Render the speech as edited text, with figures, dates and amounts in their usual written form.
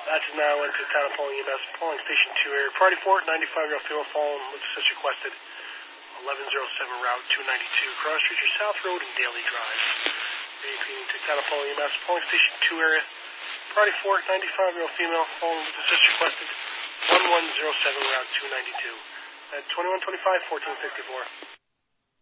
That's now into town of polling EMS, polling station 2 area. Priority 4, 95-year-old female phone with assist requested. 1107 Route 292, Cross Street, South Road, and Daily Drive. Repeating to town of polling EMS, polling station 2 area. Priority 4, 95-year-old female phone with assist requested. 1107 Route 292. At 2125, 1454.